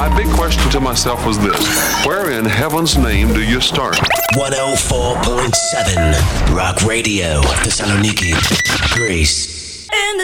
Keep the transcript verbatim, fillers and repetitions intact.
my big question to myself was this: where in heaven's name do you start? one oh four point seven Rock Radio, Thessaloniki, Greece.